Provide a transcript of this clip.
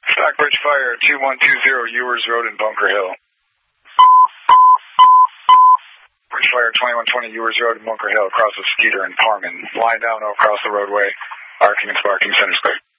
Stockbridge Fire, 2120 Ewers Road in Bunker Hill. Bridge Fire, 2120 Ewers Road in Bunker Hill, across the Skeeter and Parman. Line down across the roadway, arcing and sparking, center square.